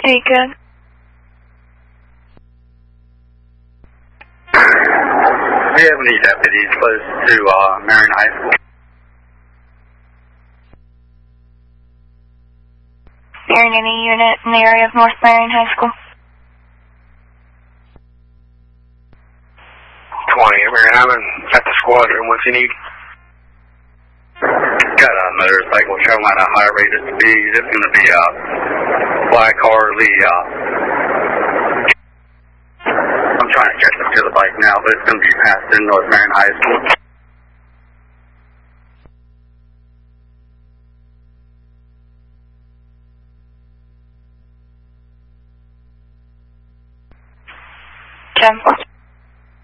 Hey, good. We have any deputies close to Marion High School. You're in any unit in the area of North Marion High School? 20. I'm at the squadron. What you need? Got a motorcycle showing at a high rate of speed. It's going to be a black Harley. I'm trying to catch up to the bike now, but it's going to be passed in North Marion High School.